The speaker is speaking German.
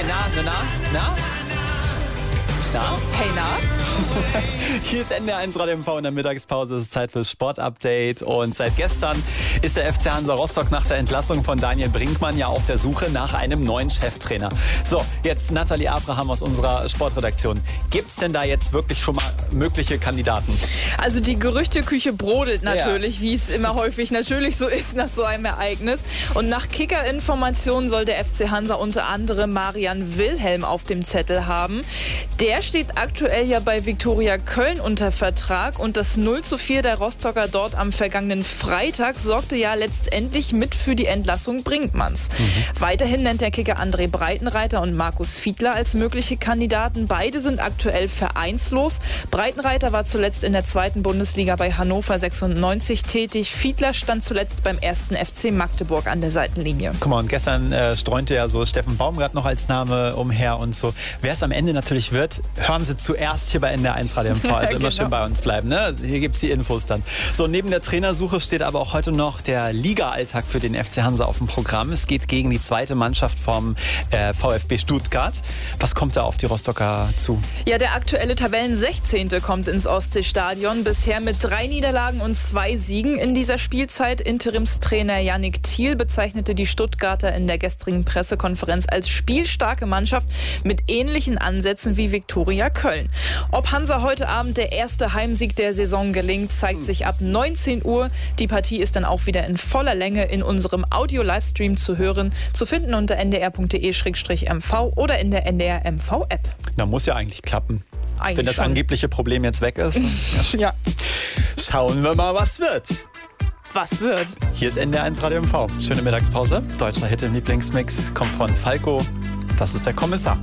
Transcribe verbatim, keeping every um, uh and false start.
na, na, na, na? Na? Hey, na? Hier ist N D R eins Radio M V in der Mittagspause. Es ist Zeit fürs Sportupdate. Und seit gestern ist der F C Hansa Rostock nach der Entlassung von Daniel Brinkmann ja auf der Suche nach einem neuen Cheftrainer. So, jetzt Nathalie Abraham aus unserer Sportredaktion. Gibt es denn da jetzt wirklich schon mal mögliche Kandidaten? Also die Gerüchteküche brodelt natürlich, Ja. wie es immer häufig natürlich so ist nach so einem Ereignis. Und nach Kicker-Informationen soll der F C Hansa unter anderem Marian Wilhelm auf dem Zettel haben. Der steht aktuell ja bei Viktoria Köln unter Vertrag und das null zu vier der Rostocker dort am vergangenen Freitag sorgte ja letztendlich mit für die Entlassung Brinkmanns. Mhm. Weiterhin nennt der Kicker André Breitenreiter und Markus Fiedler als mögliche Kandidaten. Beide sind aktuell vereinslos. Breitenreiter war zuletzt in der zweiten Bundesliga bei Hannover sechsundneunzig tätig. Fiedler stand zuletzt beim ersten F C Magdeburg an der Seitenlinie. Guck mal, und gestern äh, streunte ja so Steffen Baumgart noch als Name umher und so. Wer es am Ende natürlich wird, hören Sie zuerst hier bei N D R eins Radio M V. Also immer Genau. schön bei uns bleiben. Ne? Hier gibt es die Infos dann. So, neben der Trainersuche steht aber auch heute noch der Liga-Alltag für den F C Hansa auf dem Programm. Es geht gegen die zweite Mannschaft vom äh, VfB Stuttgart. Was kommt da auf die Rostocker zu? Ja, der aktuelle Tabellensechzehnte kommt ins Ostseestadion. Bisher mit drei Niederlagen und zwei Siegen in dieser Spielzeit. Interimstrainer Yannick Thiel bezeichnete die Stuttgarter in der gestrigen Pressekonferenz als spielstarke Mannschaft mit ähnlichen Ansätzen wie Viktoria Köln. Ob Hansa heute Abend der erste Heimsieg der Saison gelingt, zeigt sich ab neunzehn Uhr. Die Partie ist dann auch wieder in voller Länge in unserem Audio-Livestream zu hören, zu finden unter n d r punkt d e slash m v oder in der N D R M V-App. Na, muss ja eigentlich klappen. Eigentlich Wenn das schon. angebliche Problem jetzt weg ist. Ja. Schauen wir mal, was wird. Was wird? Hier ist N D R eins Radio M V. Schöne Mittagspause. Deutscher Hit im Lieblingsmix kommt von Falco. Das ist der Kommissar.